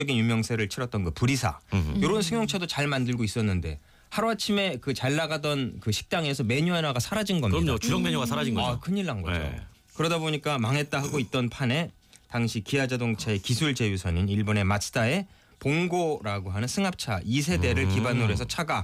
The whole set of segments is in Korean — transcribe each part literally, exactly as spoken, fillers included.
유명세를 치렀던 그 브리사 음. 이런 승용차도 잘 만들고 있었는데 하루아침에 그 잘 나가던 그 식당에서 메뉴 하나가 사라진 겁니다. 그럼요. 주력 메뉴가 사라진 거죠. 아, 큰일 난 거죠. 네. 그러다 보니까 망했다 하고 있던 판에 당시 기아자동차의 기술 제휴선인 일본의 마츠다의 봉고라고 하는 승합차 이 세대를 음. 기반으로 해서 차가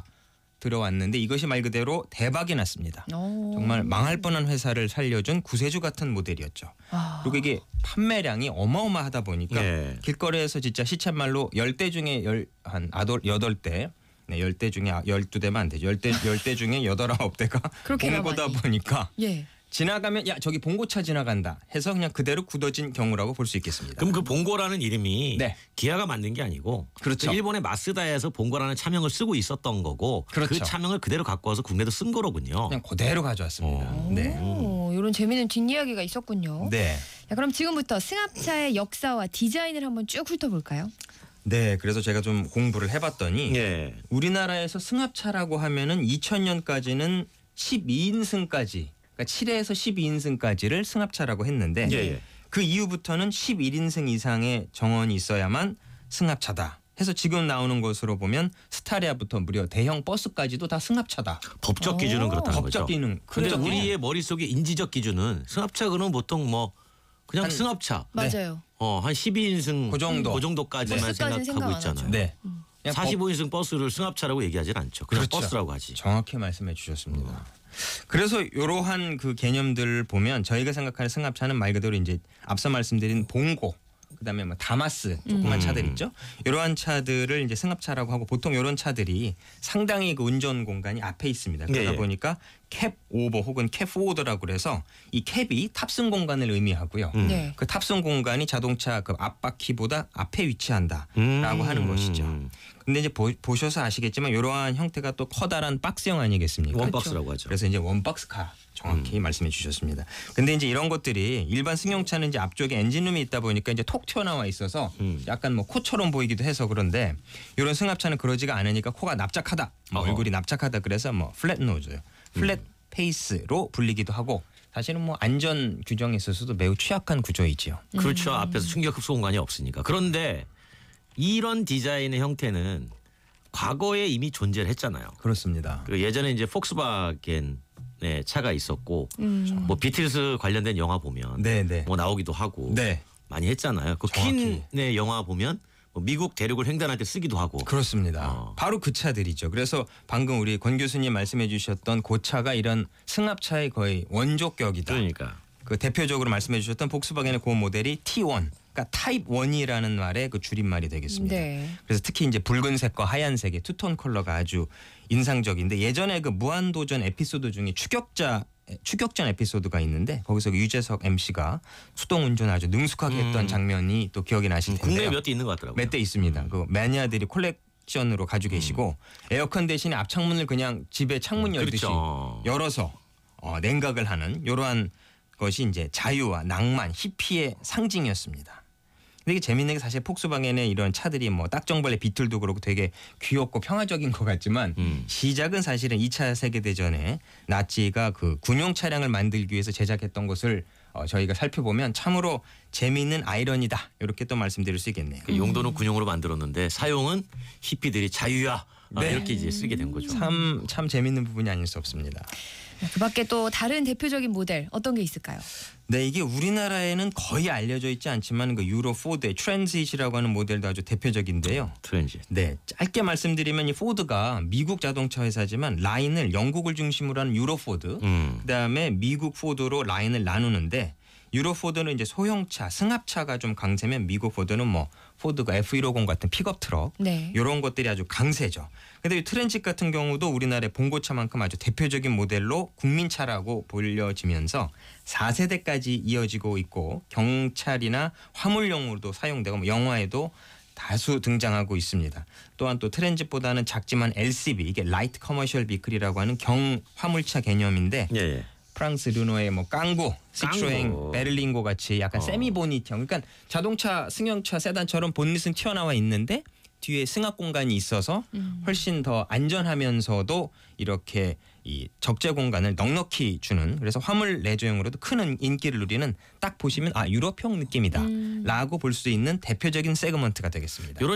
들어왔는데 이것이 말 그대로 대박이 났습니다. 오. 정말 망할 뻔한 회사를 살려준 구세주 같은 모델이었죠. 아. 그리고 이게 판매량이 어마어마하다 보니까 네. 길거리에서 진짜 시쳇말로 열 대 중에 열, 한 아덟, 여덟 대 네, 열 대 중에 열두 대만 안 되죠. 열 대, 열 대 중에 여덟, 아홉 대가 그렇게나 봉고다 많이. 보니까 예. 지나가면 야 저기 봉고차 지나간다 해서 그냥 그대로 굳어진 경우라고 볼 수 있겠습니다. 그럼 그 봉고라는 이름이 네. 기아가 만든 게 아니고 그렇죠. 그 일본의 마쓰다에서 봉고라는 차명을 쓰고 있었던 거고 그렇죠. 그 차명을 그대로 갖고 와서 국내도 쓴 거로군요. 그냥 그대로 가져왔습니다. 어. 네. 오, 이런 재미있는 뒷이야기가 있었군요. 네. 자, 그럼 지금부터 승합차의 역사와 디자인을 한번 쭉 훑어볼까요? 네. 그래서 제가 좀 공부를 해봤더니 예. 우리나라에서 승합차라고 하면은 이천 년까지는 십이 인승까지 그러니까 칠 회에서 십이 인승까지를 승합차라고 했는데 예, 예. 그 이후부터는 십일 인승 이상의 정원이 있어야만 승합차다. 해서 지금 나오는 것으로 보면 스타리아부터 무려 대형 버스까지도 다 승합차다. 법적 오. 기준은 그렇다는 법적 거죠. 기능. 근데 법적 기능. 우리의 머릿속에 인지적 기준은 승합차 그는 보통 뭐 그냥 한- 승합차 맞아요. 어, 한 십이 인승 그 정도. 그 정도까지만 버스까지는 생각하고 생각 안 있잖아요. 하죠. 네. 그냥 사십오 인승 버스를 승합차라고 얘기하지는 않죠. 그냥 그렇죠. 버스라고 하지. 정확히 말씀해 주셨습니다. 그래서 이러한 그 개념들을 보면 저희가 생각하는 승합차는 말 그대로 이제 앞서 말씀드린 봉고 그다음에 뭐 다마스 조그만 음. 차들 있죠. 이러한 차들을 이제 승합차라고 하고 보통 이런 차들이 상당히 그 운전 공간이 앞에 있습니다. 그러다 예, 예. 보니까 캡 오버 혹은 캡 포워드라고 그래서 이 캡이 탑승 공간을 의미하고요. 음. 네. 그 탑승 공간이 자동차 그 앞바퀴보다 앞에 위치한다라고 음. 하는 것이죠. 근데 이제 보, 보셔서 아시겠지만 이러한 형태가 또 커다란 박스형 아니겠습니까? 원박스라고 하죠. 그래서 이제 원박스카 정확히 음. 말씀해 주셨습니다. 근데 이제 이런 것들이 일반 승용차는 이제 앞쪽에 엔진룸이 있다 보니까 이제 톡 튀어나와 있어서 음. 약간 뭐 코처럼 보이기도 해서 그런데 이런 승합차는 그러지가 않으니까 코가 납작하다, 뭐 어허. 얼굴이 납작하다 그래서 뭐 플랫 노즈, 플랫 페이스로 불리기도 하고 사실은 뭐 안전 규정에 있어서도 매우 취약한 구조이지요. 그렇죠. 앞에서 충격 흡수 공간이 없으니까. 그런데 이런 디자인의 형태는 과거에 이미 존재를 했잖아요. 그렇습니다. 그 예전에 이제 폭스바겐의 차가 있었고 음. 뭐 비틀스 관련된 영화 보면 네, 네. 뭐 나오기도 하고 네. 많이 했잖아요. 그 정확히. 퀸의 영화 보면 뭐 미국 대륙을 횡단할 때 쓰기도 하고. 그렇습니다. 어. 바로 그 차들이죠. 그래서 방금 우리 권 교수님 말씀해 주셨던 그 차가 이런 승합차의 거의 원조격이다. 그러니까. 그 대표적으로 말씀해 주셨던 폭스바겐의 그 모델이 티 원, 그러니까 타입 원이라는 말의 그 줄임말이 되겠습니다. 네. 그래서 특히 이제 붉은색과 하얀색의 투톤 컬러가 아주 인상적인데 예전에 그 무한도전 에피소드 중에 추격자 추격전 에피소드가 있는데 거기서 그 유재석 엠씨가 수동 운전 아주 능숙하게 했던 음. 장면이 또 기억이 나실 텐데요. 국내에 몇 대 있는 것 같더라고요. 몇 대 있습니다. 그 매니아들이 콜렉션으로 가지고 계시고 에어컨 대신에 앞 창문을 그냥 집에 창문 열듯이 그렇죠. 열어서 어, 냉각을 하는 이러한 것이 이제 자유와 낭만, 히피의 상징이었습니다. 근데 이게 재밌는 게 사실 폭스바겐의 이런 차들이 뭐 딱정벌레 비틀도 그렇고 되게 귀엽고 평화적인 것 같지만 음. 시작은 사실은 이 차 세계대전에 나치가 그 군용 차량을 만들기 위해서 제작했던 것을 어, 저희가 살펴보면 참으로 재미있는 아이러니다 이렇게 또 말씀드릴 수 있겠네요. 그 용도는 군용으로 만들었는데 사용은 히피들이 자유야 아, 네. 이렇게 이제 쓰게 된 거죠. 참, 참 재밌는 부분이 아닐 수 없습니다. 그 밖에 또 다른 대표적인 모델 어떤 게 있을까요? 네, 이게 우리나라에는 거의 알려져 있지 않지만 그 유로 포드의 트랜짓이라고 하는 모델도 아주 대표적인데요. 트렌지. 네, 짧게 말씀드리면 이 포드가 미국 자동차 회사지만 라인을 영국을 중심으로 하는 유로 포드, 음. 그다음에 미국 포드로 라인을 나누는데 유로 포드는 이제 소형차, 승합차가 좀 강세면 미국 포드는 뭐 포드가 에프 백십 같은 픽업 트럭 네. 이런 것들이 아주 강세죠. 근데 이 트랜짓 같은 경우도 우리나라의 봉고차만큼 아주 대표적인 모델로 국민차라고 불려지면서 사 세대까지 이어지고 있고 경찰이나 화물용으로도 사용되고 뭐 영화에도 다수 등장하고 있습니다. 또한 또 트랜짓보다는 작지만 엘씨비 이게 라이트 커머셜 비클이라고 하는 경화물차 개념인데 예, 예. 프랑스 르노의 뭐 깡구, 시트로엥, 깡구. 베를린고 같이 약간 어. 세미 보닛형, 그러니까 자동차 승용차 세단처럼 본닛은 튀어나와 있는데 뒤에 승합 공간이 있어서 음. 훨씬 더 안전하면서도 이렇게 이 적재 공간을 넉넉히 주는 그래서 화물 내조용으로도 큰 인기를 누리는 딱 보시면 아 유럽형 느낌이다라고 음. 볼 수 있는 대표적인 세그먼트가 되겠습니다.